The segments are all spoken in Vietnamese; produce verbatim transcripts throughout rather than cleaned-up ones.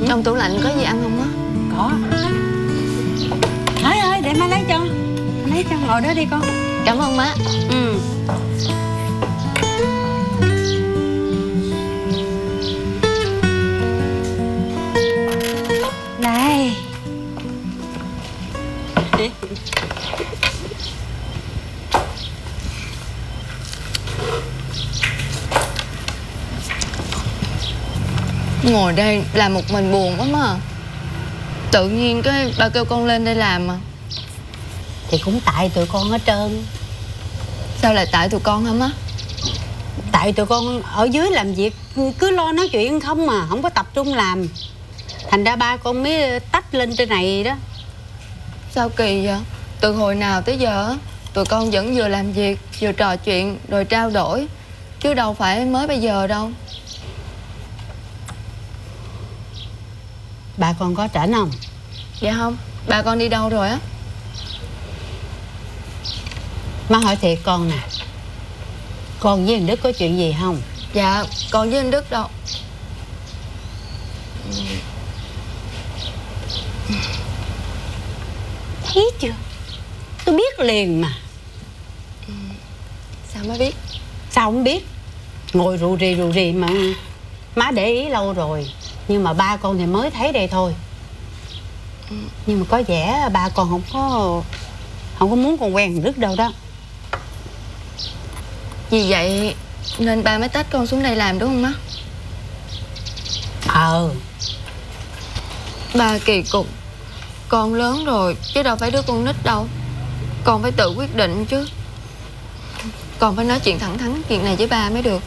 Trong tủ lạnh có gì ăn không á? Có. Ơi ơi, để má lấy cho. Má lấy cho, ngồi đó đi con. Cảm ơn má. Ừ. Này. Ngồi đây làm một mình buồn quá mà. Tự nhiên cái ba kêu con lên đây làm mà. Thì cũng tại tụi con hết trơn. Sao lại tại tụi con hả má? Tại tụi con ở dưới làm việc cứ lo nói chuyện không mà không có tập trung làm. Thành ra ba con mới tách lên trên này đó. Sao kỳ vậy? Từ hồi nào tới giờ tụi con vẫn vừa làm việc vừa trò chuyện rồi trao đổi, chứ đâu phải mới bây giờ đâu. Ba con có rảnh không? Dạ không. Ba con đi đâu rồi á? Má hỏi thiệt con nè, con với thằng Đức có chuyện gì không? Dạ con với anh Đức đâu. Thấy chưa? Tôi biết liền mà. Sao má biết? Sao không biết? Ngồi rù rì rù rì mà. Má để ý lâu rồi, nhưng mà ba con thì mới thấy đây thôi. Nhưng mà có vẻ ba con không có Không có muốn con quen thằng Đức đâu đó. Vì vậy nên ba mới tách con xuống đây làm đúng không má? Ờ. Ba kỳ cục. Con lớn rồi chứ đâu phải đứa con nít đâu. Con phải tự quyết định chứ. Con phải nói chuyện thẳng thắn chuyện này với ba mới được.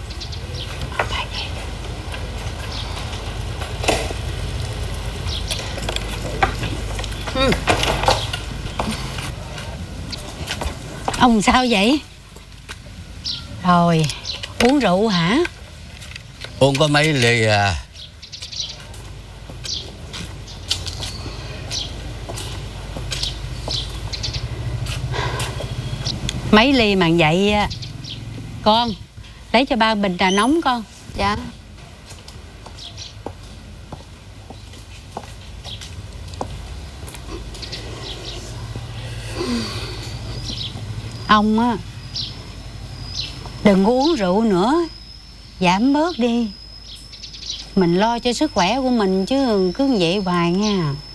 Ừ. Ông sao vậy? Rồi, uống rượu hả? Uống có mấy ly à. Mấy ly mà vậy. Con lấy cho ba bình trà nóng con. Dạ. Ông á, đừng có uống rượu nữa, giảm bớt đi. Mình lo cho sức khỏe của mình chứ cứ vậy hoài nha.